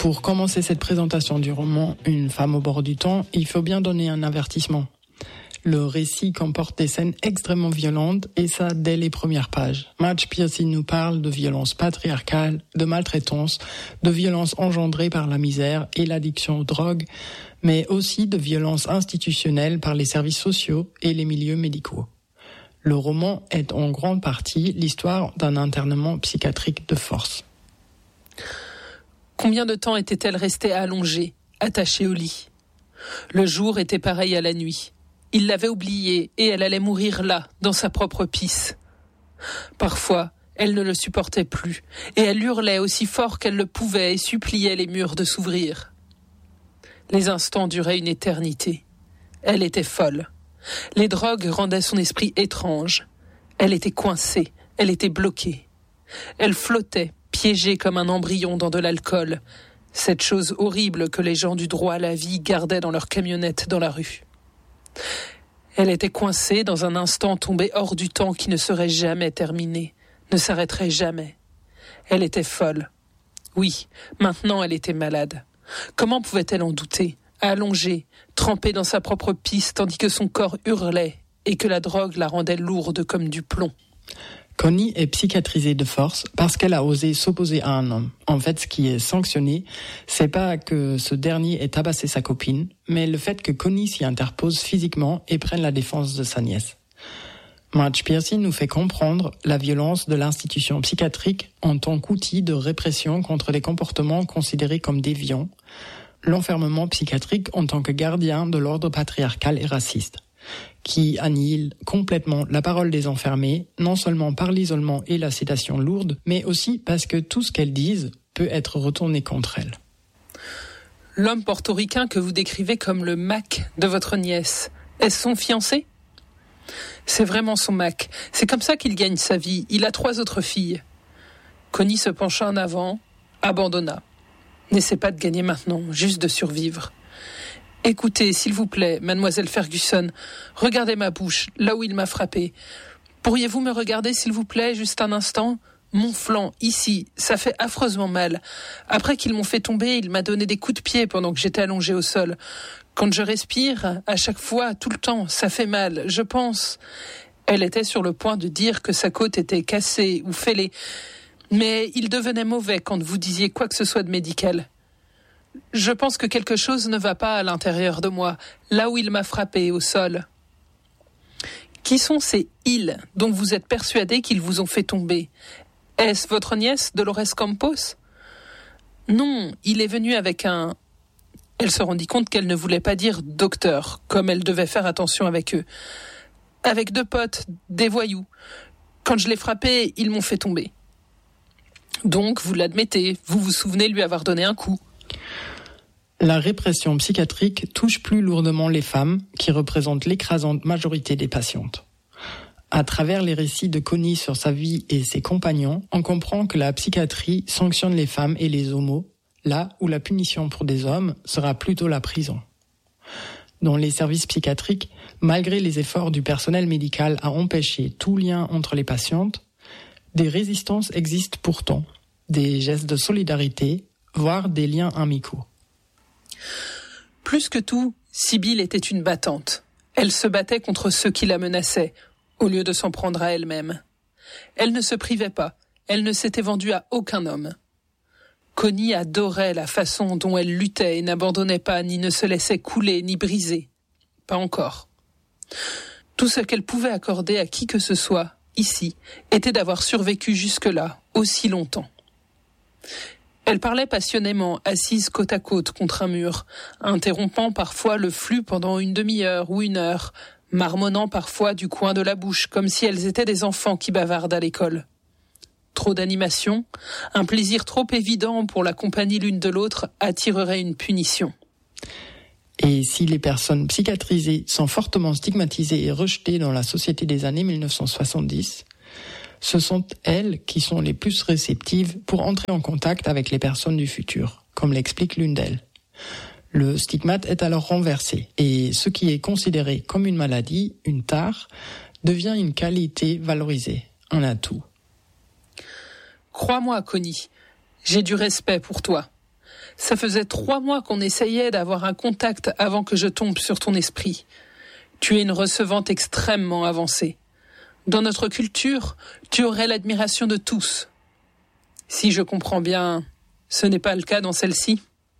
Pour commencer cette présentation du roman Une femme au bord du temps, il faut bien donner un avertissement. Le récit comporte des scènes extrêmement violentes, et ça dès les premières pages. Madge Piercy nous parle de violences patriarcales, de maltraitance, de violences engendrées par la misère et l'addiction aux drogues, mais aussi de violences institutionnelles par les services sociaux et les milieux médicaux. Le roman est en grande partie l'histoire d'un internement psychiatrique de force. Combien de temps était-elle restée allongée, attachée au lit ? Le jour était pareil à la nuit. Il l'avait oubliée et elle allait mourir là, dans sa propre pisse. Parfois, elle ne le supportait plus et elle hurlait aussi fort qu'elle le pouvait et suppliait les murs de s'ouvrir. Les instants duraient une éternité. Elle était folle. Les drogues rendaient son esprit étrange. Elle était coincée, elle était bloquée. Elle flottait, piégée comme un embryon dans de l'alcool. Cette chose horrible que les gens du droit à la vie gardaient dans leur camionnette dans la rue. Elle était coincée dans un instant tombé hors du temps qui ne serait jamais terminé, ne s'arrêterait jamais. Elle était folle. Oui, maintenant elle était malade. Comment pouvait-elle en douter ? Allongée, trempée dans sa propre pisse tandis que son corps hurlait et que la drogue la rendait lourde comme du plomb. Connie est psychiatrisée de force parce qu'elle a osé s'opposer à un homme. En fait, ce qui est sanctionné, c'est pas que ce dernier ait tabassé sa copine, mais le fait que Connie s'y interpose physiquement et prenne la défense de sa nièce. Madge Piercy nous fait comprendre la violence de l'institution psychiatrique en tant qu'outil de répression contre les comportements considérés comme déviants, l'enfermement psychiatrique en tant que gardien de l'ordre patriarcal et raciste, qui annihile complètement la parole des enfermés, non seulement par l'isolement et la sédation lourde, mais aussi parce que tout ce qu'elles disent peut être retourné contre elles. L'homme portoricain que vous décrivez comme le Mac de votre nièce, est-ce son fiancé ? C'est vraiment son Mac. C'est comme ça qu'il gagne sa vie. Il a 3 autres filles. Connie se pencha en avant, abandonna. N'essaie pas de gagner maintenant, juste de survivre. Écoutez, s'il vous plaît, mademoiselle Ferguson, regardez ma bouche, là où il m'a frappé. Pourriez-vous me regarder, s'il vous plaît, juste un instant ? Mon flanc, ici, ça fait affreusement mal. Après qu'ils m'ont fait tomber, il m'a donné des coups de pied pendant que j'étais allongée au sol. Quand je respire, à chaque fois, tout le temps, ça fait mal, je pense. Elle était sur le point de dire que sa côte était cassée ou fêlée. Mais il devenait mauvais quand vous disiez quoi que ce soit de médical. Je pense que quelque chose ne va pas à l'intérieur de moi, là où il m'a frappé, au sol. Qui sont ces « ils » dont vous êtes persuadé qu'ils vous ont fait tomber ? Est-ce votre nièce, Dolores Campos ? Non, il est venu avec un... Elle se rendit compte qu'elle ne voulait pas dire « docteur », comme elle devait faire attention avec eux. Avec 2 potes, des voyous. Quand je l'ai frappé, ils m'ont fait tomber. Donc, vous l'admettez, vous vous souvenez lui avoir donné un coup. La répression psychiatrique touche plus lourdement les femmes, qui représentent l'écrasante majorité des patientes. À travers les récits de Connie sur sa vie et ses compagnons, on comprend que la psychiatrie sanctionne les femmes et les homos, là où la punition pour des hommes sera plutôt la prison. Dans les services psychiatriques, malgré les efforts du personnel médical à empêcher tout lien entre les patientes, des résistances existent pourtant, des gestes de solidarité, voire des liens amicaux. Plus que tout, Sibylle était une battante. Elle se battait contre ceux qui la menaçaient, au lieu de s'en prendre à elle-même. Elle ne se privait pas, elle ne s'était vendue à aucun homme. Connie adorait la façon dont elle luttait et n'abandonnait pas, ni ne se laissait couler, ni briser. Pas encore. Tout ce qu'elle pouvait accorder à qui que ce soit, ici, était d'avoir survécu jusque-là, aussi longtemps. Elle parlait passionnément, assise côte à côte contre un mur, interrompant parfois le flux pendant une demi-heure ou 1 heure, marmonnant parfois du coin de la bouche, comme si elles étaient des enfants qui bavardent à l'école. Trop d'animation, un plaisir trop évident pour la compagnie l'une de l'autre attirerait une punition. Et si les personnes psychiatrisées sont fortement stigmatisées et rejetées dans la société des années 1970, ce sont elles qui sont les plus réceptives pour entrer en contact avec les personnes du futur, comme l'explique l'une d'elles. Le stigmate est alors renversé et ce qui est considéré comme une maladie, une tare, devient une qualité valorisée, un atout. Crois-moi, Connie, j'ai du respect pour toi. Ça faisait 3 mois qu'on essayait d'avoir un contact avant que je tombe sur ton esprit. Tu es une recevante extrêmement avancée. Dans notre culture, tu aurais l'admiration de tous. Si je comprends bien, ce n'est pas le cas dans celle-ci.